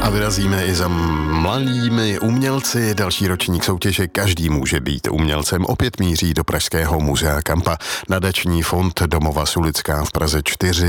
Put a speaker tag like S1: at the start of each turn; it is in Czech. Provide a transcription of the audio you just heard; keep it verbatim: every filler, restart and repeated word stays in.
S1: A vyrazíme i za mladými umělci. Další ročník soutěže Každý může být umělcem opět míří do pražského muzea Kampa. Nadační fond Domova Sulická v Praze čtyři